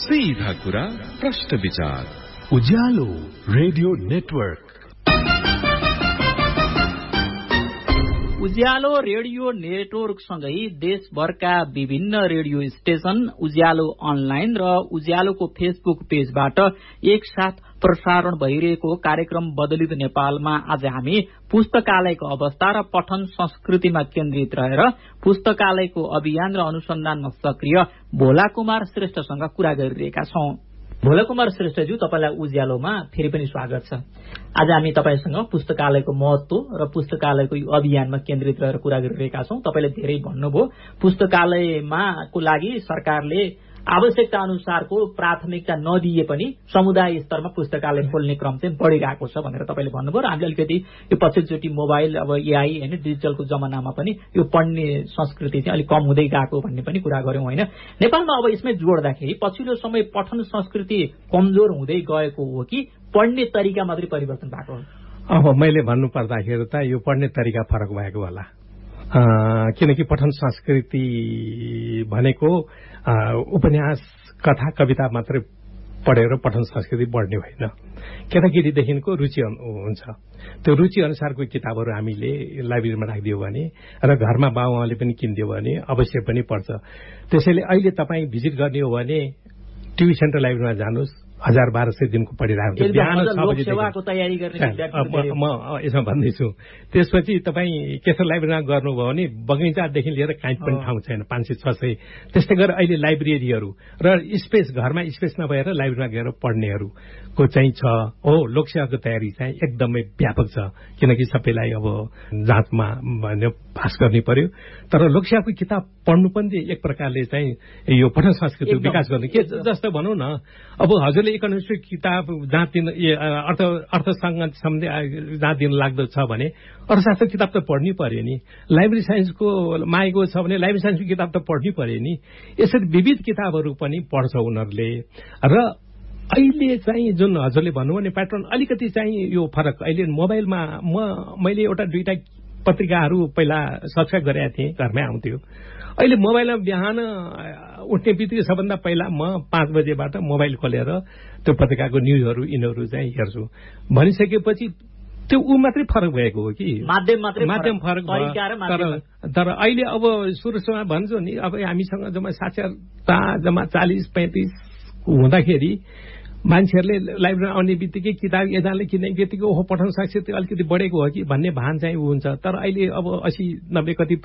सीधा कुरा प्रश्न विचार उज्यालो रेडियो नेटवर्क। उज्यालो रेडियो नेटवर्कसँगै देशभरका विभिन्न रेडियो स्टेशन, उज्यालो अनलाइन र उज्यालोको फेसबुक पेजबाट एकसाथ प्रसारण भइरहेको कार्यक्रम बदलित नेपालमा आज हामी पुस्तकालयको अवस्था र पठन संस्कृतिमा केन्द्रित रहेर पुस्तकालयको अभियान र अनुसन्धानमा सक्रिय भोला कुमार श्रेष्ठसँग कुरा गरिरहेका छौं। भोला कुमार श्रेष्ठज्यू, तपाईलाई उज्यालोमा फेरि पनि स्वागत छ। आज हामी तपाईसँग पुस्तकालयको महत्व र पुस्तकालयको अभियानमा केन्द्रित रहेर कुरा गरिरहेका छौं। तपाईले धेरै भन्नुभयो, पुस्तकालयमा को लागि सरकारले आवश्यकता अनुसारको प्राथमिकता नदिए पनि समुदाय स्तरमा पुस्तकालय खोल्ने क्रम चाहिँ बढिरहेको छ भनेर तपाईले भन्नुभयो र हामीले अलिकति यो पछिल्लोचोटि मोबाइल अब एआई हैन डिजिटलको जमानामा पनि यो पढ्ने संस्कृति चाहिँ अलिक कम हुँदै गएको भन्ने पनि कुरा गर्यौं हैन। नेपालमा अब यसमै जोड्दाखेरि पछिल्लो समय पठन संस्कृति कमजोर हुँदै गएको हो कि पढ्ने तरिका मात्रै परिवर्तन भएको हो? अब मैले भन्नु पर्दाखेरि त यो पढ्ने तरिका फरक भएको होला, किनकि पठन संस्कृति भनेको उपन्यास, कथा, कविता मात्रै पढेर पठन संस्कृति बढ्ने होइन। केटाकेटीदेखिको रुचि हुन्छ, त्यो रुचि अनुसारको किताबहरू हामीले लाइब्रेरीमा राखिदियो भने र घरमा बाबुआमाले पनि किनिदियो भने अवश्य पनि पढ्छ। त्यसैले अहिले तपाईँ भिजिट गर्ने हो भने टिभी सेन्टर लाइब्रेरीमा जानुहोस्, 1200 दिनको पढिरहेको म यसमा भन्दैछु। त्यसपछि तपाईँ केशर लाइब्रेरीमा गर्नुभयो भने बगैँचादेखि लिएर काहीँ पनि ठाउँ छैन, 500-600। त्यस्तै गरेर अहिले लाइब्रेरीहरू र स्पेस, घरमा स्पेस नभएर लाइब्रेरीमा गएर पढ्नेहरूको चाहिँ छ हो। लोकसेवाको तयारी चाहिँ एकदमै व्यापक छ, किनकि सबैलाई अब जाँचमा पास गर्नै पर्यो। तर लोकसेवाको किताब पढ्नु पनि एक प्रकारले चाहिँ यो पठन संस्कृतिको विकास गर्ने के जस्तो भनौँ न। अब हजुरले इकोनोमिक्सको किताब जहाँ दिन अर्थसँग सम्बन्धी जहाँ दिन लाग्दो छ भने अर्थशास्त्र किताब त पढ्नै पर्यो नि। लाइब्रेरी साइन्सको मागेको छ भने लाइब्रेरी साइन्सको किताब त पढ्नै पर्यो नि। यसरी विविध किताबहरू पनि पढ्छ उनीहरूले। र अहिले चाहिँ जुन हजुरले भन्नुभयो नि प्याटर्न अलिकति चाहिँ यो फरक। अहिले मोबाइलमा मैले एउटा दुईटा पत्रिकाहरू पहिला सब्सक्राइब गरेका थिएँ, घरमै आउँथ्यो। अहिले मोबाइलमा बिहान उठ्ने बित्तिकै सबभन्दा पहिला म 5 बजेबाट मोबाइल खोलेर त्यो पत्रिकाको न्युजहरू यिनीहरू चाहिँ हेर्छु। भनिसकेपछि त्यो मात्रै फरक भएको हो कि माध्यम फरक भयो। तर अहिले अब सुरुमा भन्छौ नि, अब हामीसँग जम्मा साक्षरता जम्मा 40-35 हुँदाखेरि मान्छेहरूले लाइब्रेरी आउने बित्तिकै किताब यताले किन्ने बित्तिकै ओहो पठन संस्कृति अलिकति बढेको हो कि भन्ने भान चाहिँ हुन्छ। तर अहिले अब 80-90 कति